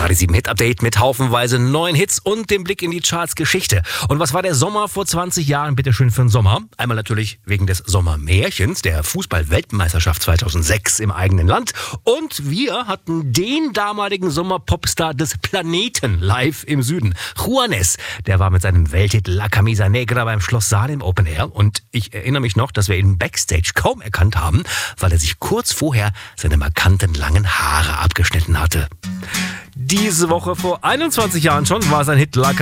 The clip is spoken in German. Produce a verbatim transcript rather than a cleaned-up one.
Radio sieben Hit Update mit haufenweise neuen Hits und dem Blick in die Charts-Geschichte. Und was war der Sommer vor zwanzig Jahren bitteschön für einen Sommer? Einmal natürlich wegen des Sommermärchens, der Fußball-Weltmeisterschaft zweitausendsechs im eigenen Land. Und wir hatten den damaligen Sommer-Popstar des Planeten live im Süden. Juanes, der war mit seinem Welthit La Camisa Negra beim Schloss Saal im Open Air. Und ich erinnere mich noch, dass wir ihn backstage kaum erkannt haben, weil er sich kurz vorher seine markanten langen Haare abgeschnitten hatte. Diese Woche vor einundzwanzig Jahren schon war sein Hit La